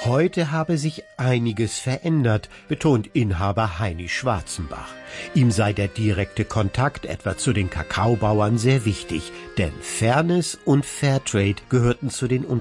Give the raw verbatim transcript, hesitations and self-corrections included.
Heute habe sich einiges verändert, betont Inhaber Heini Schwarzenbach. Ihm sei der direkte Kontakt etwa zu den Kakaobauern sehr wichtig, denn Fairness und Fairtrade gehörten zu den